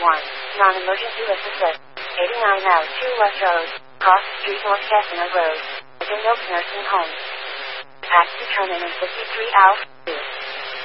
Non-emergency list assist. 89 L 2 West Road. Cross Street North Cassino Road. Within Milk Nursing Home. Tax determinant 53 Alpha 2.